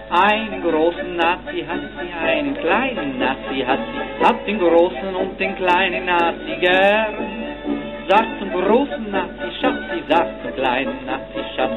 Einen großen Nazi hat sie, einen kleinen Nazi hat den großen und den kleinen Nazi gern. Sagt zum großen Nazi, Schatzi, sagt zum kleinen Nazi, Schatz,